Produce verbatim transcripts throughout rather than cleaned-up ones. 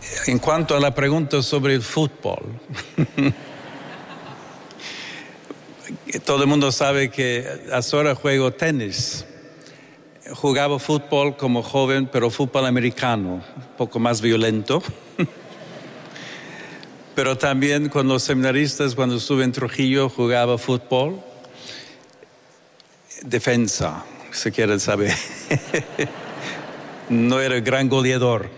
En cuanto a la pregunta sobre el fútbol, todo el mundo sabe que ahora juego tenis. Jugaba fútbol como joven, pero fútbol americano, un poco más violento. Pero también con los seminaristas, cuando estuve en Trujillo, jugaba fútbol. Defensa, si quieren saber. No era gran goleador.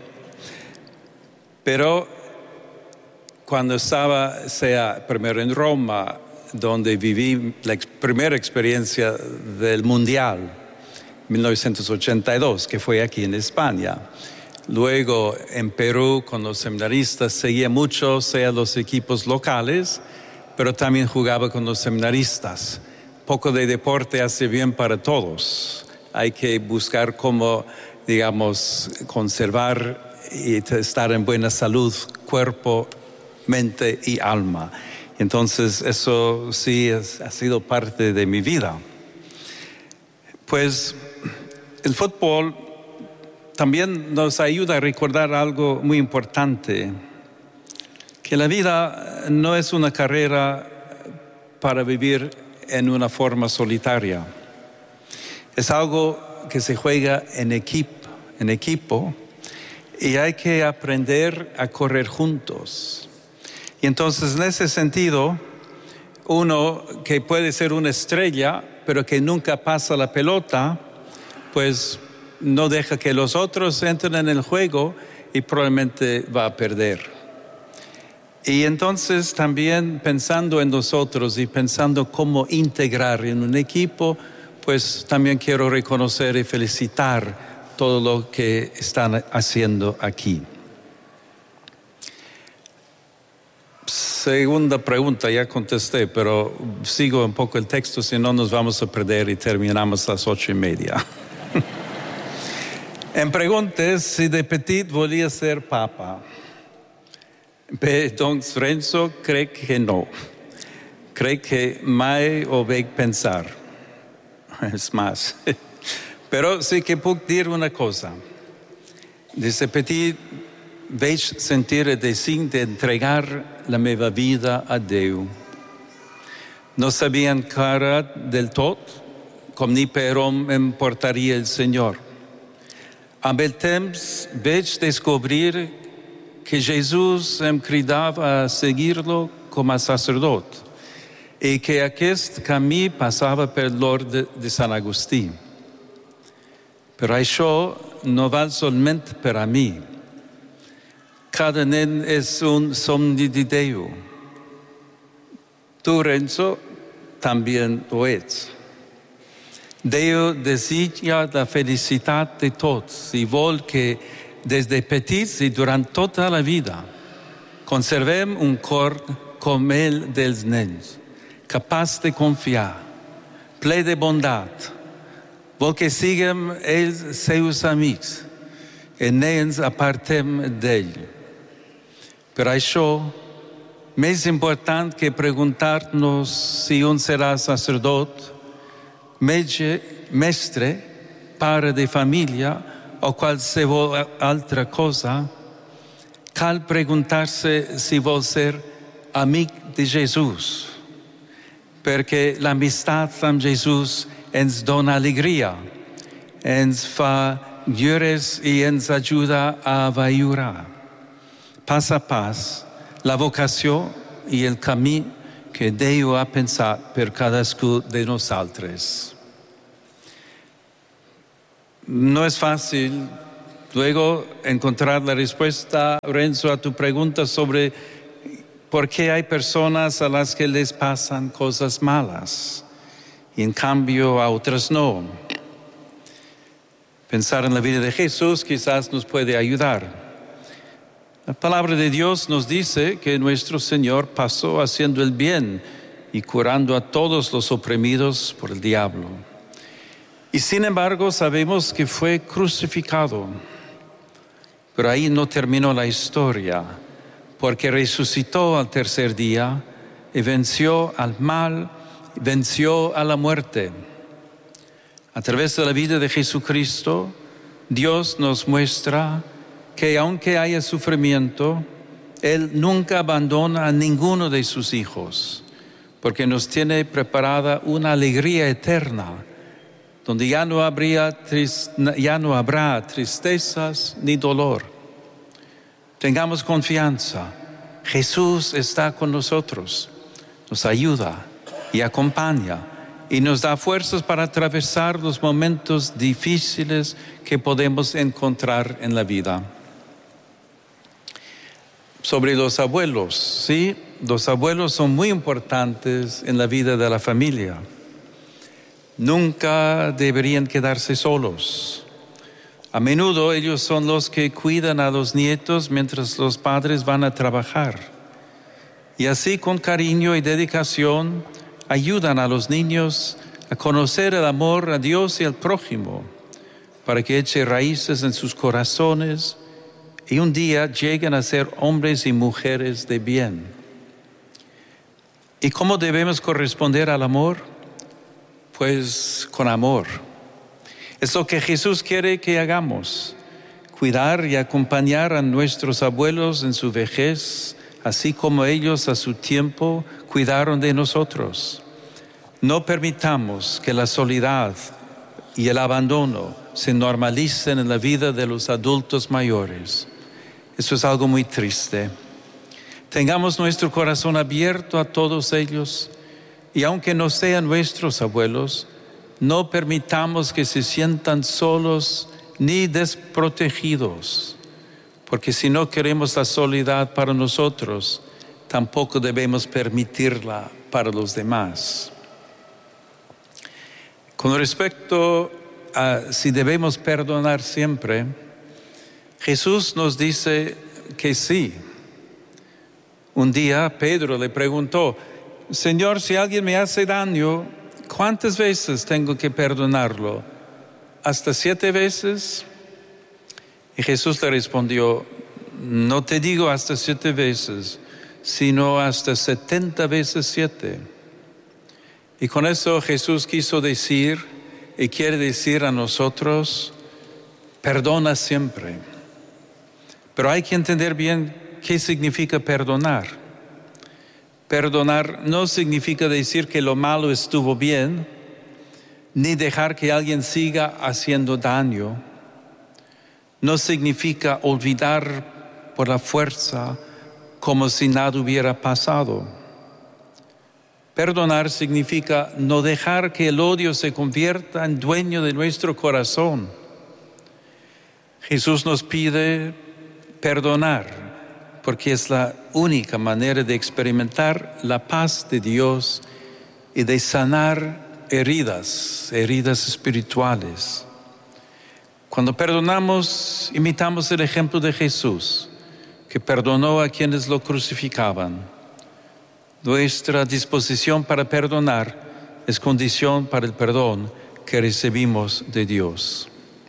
Pero cuando estaba, sea, primero en Roma, donde viví la ex- primera experiencia del Mundial, mil novecientos ochenta y dos, que fue aquí en España. Luego en Perú, con los seminaristas, seguía mucho, sea los equipos locales, pero también jugaba con los seminaristas. Poco de deporte hace bien para todos. Hay que buscar cómo, digamos, conservar y estar en buena salud, cuerpo, mente y alma. Entonces, eso sí es, ha sido parte de mi vida. Pues el fútbol también nos ayuda a recordar algo muy importante, que la vida no es una carrera para vivir en una forma solitaria. Es algo que se juega en equipo, en equipo, y hay que aprender a correr juntos. Y entonces, en ese sentido, uno que puede ser una estrella, pero que nunca pasa la pelota, pues no deja que los otros entren en el juego y probablemente va a perder. Y entonces también pensando en nosotros y pensando cómo integrar en un equipo, pues también quiero reconocer y felicitar todo lo que están haciendo aquí. Segunda pregunta, ya contesté, pero sigo un poco el texto, si no nos vamos a perder y terminamos a las ocho y media. En preguntes si de petit volía ser papa. Bé, doncs Renzo crec que no. Crec que mai ho vaig pensar. Es más. Però sí que puc dir una cosa. Des de petit vaig sentir el desig d'entregar la meva vida a Déu. No sabia encara del tot com ni per on em portaria el Senyor. Amb el temps vaig descobrir que Jesús em cridava a seguir-lo com a sacerdot i que aquest camí passava per l'orde de Sant Agustí. Però això no val solament per a mi. Cada nen és un somni de Déu. Tu, Renzo, també ho ets. Déu desitja la felicitat de tots i vol que des de petits i durant tota la vida conservem un cor com el dels nens, capaç de confiar, ple de bondat. Vol que siguem ells seus amics i no ens apartem d'ell. Per això, més important que preguntar-nos si un serà sacerdot, metge, mestre, pare de família o qualsevol altra cosa, cal preguntar-se si vol ser amic de Jesús, perquè l'amistat amb Jesús ens dona alegria, ens fa lliures i ens ajuda a viure pas a pas la vocació i el camí que Déu ha pensat per cadascú de nosaltres. No es fácil luego encontrar la respuesta, Renzo, a tu pregunta sobre por qué hay personas a las que les pasan cosas malas y en cambio a otras no. Pensar en la vida de Jesús quizás nos puede ayudar. La palabra de Dios nos dice que nuestro Señor pasó haciendo el bien y curando a todos los oprimidos por el diablo. Y sin embargo sabemos que fue crucificado. Pero ahí no terminó la historia, porque resucitó al tercer día y venció al mal, venció a la muerte. A través de la vida de Jesucristo, Dios nos muestra que aunque haya sufrimiento, Él nunca abandona a ninguno de sus hijos, porque nos tiene preparada una alegría eterna, donde ya no, habría, ya no habrá tristezas ni dolor. Tengamos confianza. Jesús está con nosotros, nos ayuda y acompaña y nos da fuerzas para atravesar los momentos difíciles que podemos encontrar en la vida. Sobre los abuelos, sí, los abuelos son muy importantes en la vida de la familia. Nunca deberían quedarse solos. A menudo ellos son los que cuidan a los nietos mientras los padres van a trabajar. Y así, con cariño y dedicación, ayudan a los niños a conocer el amor a Dios y al prójimo, para que eche raíces en sus corazones y un día lleguen a ser hombres y mujeres de bien. ¿Y cómo debemos corresponder al amor? Pues con amor. Es lo que Jesús quiere que hagamos, cuidar y acompañar a nuestros abuelos en su vejez, así como ellos a su tiempo cuidaron de nosotros. No permitamos que la soledad y el abandono se normalicen en la vida de los adultos mayores. Eso es algo muy triste. Tengamos nuestro corazón abierto a todos ellos y aunque no sean nuestros abuelos, no permitamos que se sientan solos ni desprotegidos, porque si no queremos la soledad para nosotros, tampoco debemos permitirla para los demás. Con respecto a si debemos perdonar siempre, Jesús nos dice que sí. Un día Pedro le preguntó: Señor, si alguien me hace daño, ¿cuántas veces tengo que perdonarlo? ¿Hasta siete veces? Y Jesús le respondió: no te digo hasta siete veces, sino hasta setenta veces siete. Y con eso Jesús quiso decir, y quiere decir a nosotros, perdona siempre. Pero hay que entender bien qué significa perdonar. Perdonar no significa decir que lo malo estuvo bien, ni dejar que alguien siga haciendo daño. No significa olvidar por la fuerza como si nada hubiera pasado. Perdonar significa no dejar que el odio se convierta en dueño de nuestro corazón. Jesús nos pide perdonar, porque es la única manera de experimentar la paz de Dios y de sanar heridas, heridas espirituales. Cuando perdonamos, imitamos el ejemplo de Jesús, que perdonó a quienes lo crucificaban. Nuestra disposición para perdonar es condición para el perdón que recibimos de Dios.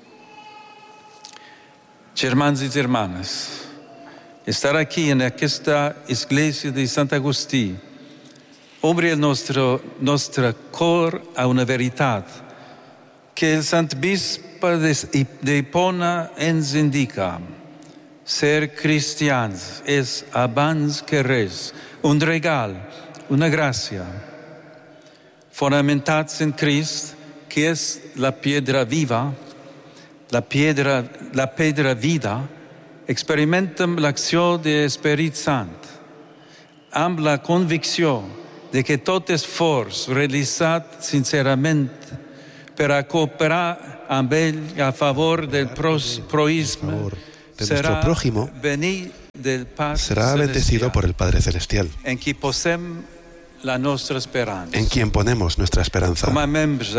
Hermanos y hermanas, estar aquí en esta iglesia de Sant Agustí obre el nostre, nostre cor a una veritat que el Sant Bisbe d'Hipona ens indica. Ser cristians és abans que res un regal, una gràcia. Fonamentats en Crist, que és la piedra viva, la piedra, la pedra vida, experimentem l'acció de l'Esperit Sant, amb la convicció de que tot esforç realitzat sincerament per a cooperar amb ell a favor del proisme de nuestro prójimo será bendecido por el Padre Celestial, en quien posem la nostra esperanza. En quien ponemos nuestra esperanza. Como miembros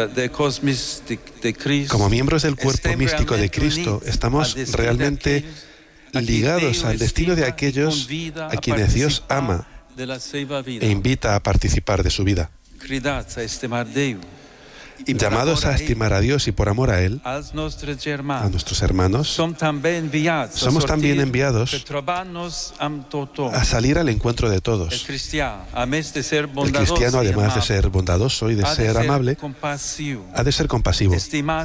del cuerpo místico de Cristo, estamos realmente ligados al destino de aquellos a quienes Dios ama e invita a participar de su vida. llamados a estimar a Dios y por amor a Él, a nuestros hermanos, somos también enviados a salir al encuentro de todos. El cristiano, además de ser bondadoso y de ser amable, ha de ser compasivo,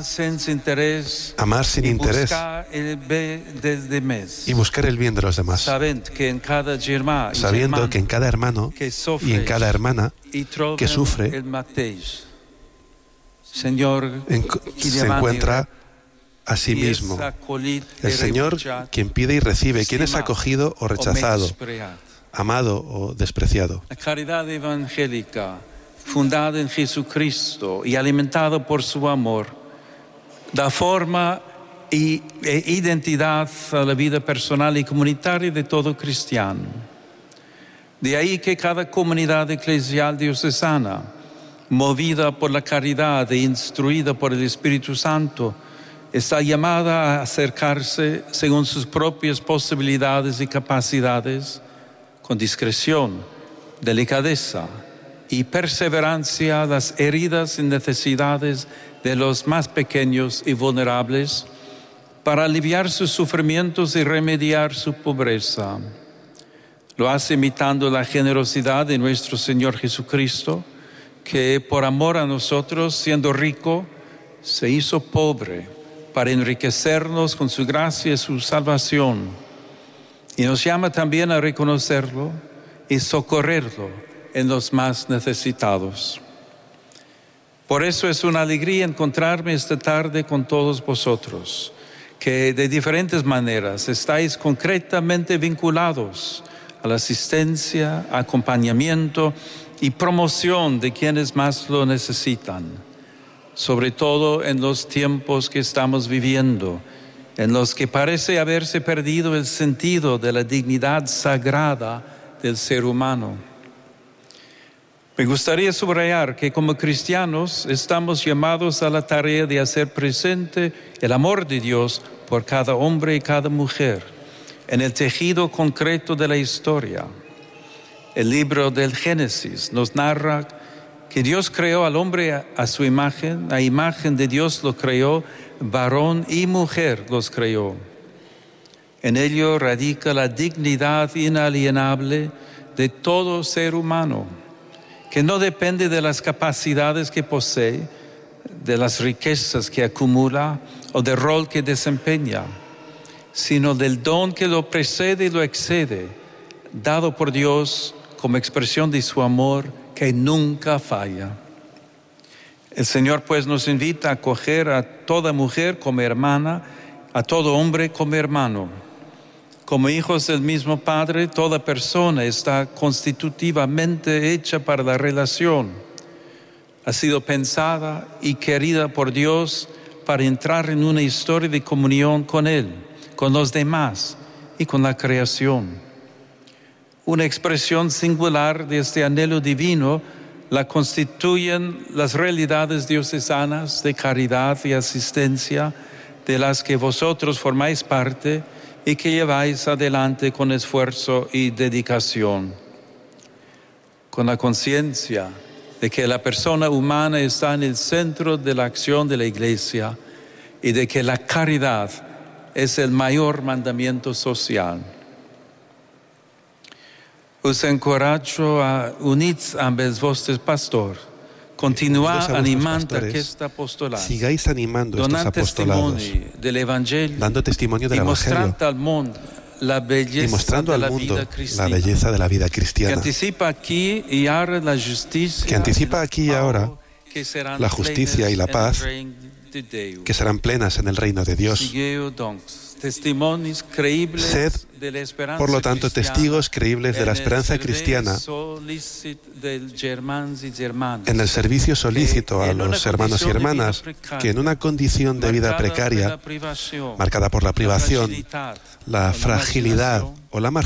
amar sin interés y buscar el bien de los demás, sabiendo que en cada hermano y en cada hermana que sufre En, se encuentra a sí mismo. El Señor, quien pide y recibe, quien es acogido o rechazado, amado o despreciado. La caridad evangélica, fundada en Jesucristo y alimentada por su amor, da forma y, e identidad a la vida personal y comunitaria de todo cristiano. De ahí que cada comunidad eclesial diocesana, movida por la caridad e instruida por el Espíritu Santo, está llamada a acercarse según sus propias posibilidades y capacidades, con discreción, delicadeza y perseverancia a las heridas y necesidades de los más pequeños y vulnerables, para aliviar sus sufrimientos y remediar su pobreza. Lo hace imitando la generosidad de nuestro Señor Jesucristo, que por amor a nosotros, siendo rico, se hizo pobre para enriquecernos con su gracia y su salvación. Y nos llama también a reconocerlo y socorrerlo en los más necesitados. Por eso es una alegría encontrarme esta tarde con todos vosotros, que de diferentes maneras estáis concretamente vinculados a la asistencia, acompañamiento y promoción de quienes más lo necesitan, sobre todo en los tiempos que estamos viviendo, en los que parece haberse perdido el sentido de la dignidad sagrada del ser humano. Me gustaría subrayar que como cristianos estamos llamados a la tarea de hacer presente el amor de Dios por cada hombre y cada mujer en el tejido concreto de la historia. El libro del Génesis nos narra que Dios creó al hombre a, a su imagen, a imagen de Dios lo creó, varón y mujer los creó. En ello radica la dignidad inalienable de todo ser humano, que no depende de las capacidades que posee, de las riquezas que acumula o del rol que desempeña, sino del don que lo precede y lo excede, dado por Dios como expresión de su amor que nunca falla. El Señor pues nos invita a acoger a toda mujer como hermana, a todo hombre como hermano. Como hijos del mismo Padre, toda persona está constitutivamente hecha para la relación. Ha sido pensada y querida por Dios para entrar en una historia de comunión con Él, con los demás y con la creación. Una expresión singular de este anhelo divino la constituyen las realidades diocesanas de caridad y asistencia de las que vosotros formáis parte y que lleváis adelante con esfuerzo y dedicación. Con la conciencia de que la persona humana está en el centro de la acción de la Iglesia y de que la caridad es el mayor mandamiento social. Os encorajo a unirse amb els vostres pastors, continuar animant aquest apostolat, sigáis animando estos apostolados, dando testimonio del Evangelio y mostrando al mundo la belleza de la vida cristiana, que anticipa aquí y ahora la justicia, que anticipa aquí y ahora la justicia y la paz que serán plenas en el reino de Dios. Sed, por lo tanto, testigos creíbles de la esperanza cristiana en el servicio solícito a los hermanos y hermanas que en una condición de vida precaria, marcada por la privación, la fragilidad o la marginalidad,